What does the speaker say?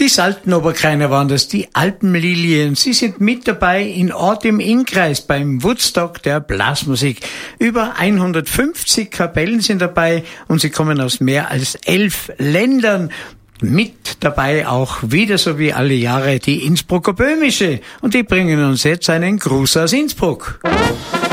Die Saltenoberkreiner waren das, die Alpenlilien. Sie sind mit dabei in Ort im Innkreis beim Woodstock der Blasmusik. Über 150 Kapellen sind dabei und sie kommen aus mehr als 11 Ländern. Mit dabei auch wieder so wie alle Jahre die Innsbrucker Böhmische. Und die bringen uns jetzt einen Gruß aus Innsbruck.